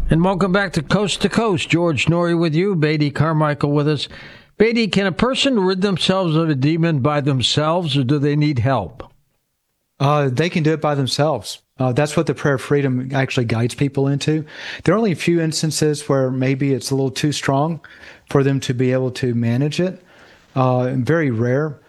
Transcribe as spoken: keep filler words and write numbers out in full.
And welcome back to Coast to Coast. George Noory with you, Beatty Carmichael with us. Beatty, can a person rid themselves of a demon by themselves, or do they need help? Uh, they can do it by themselves. Uh, that's what the prayer of freedom actually guides people into. There are only a few instances where maybe it's a little too strong for them to be able to manage it. Uh, very rare.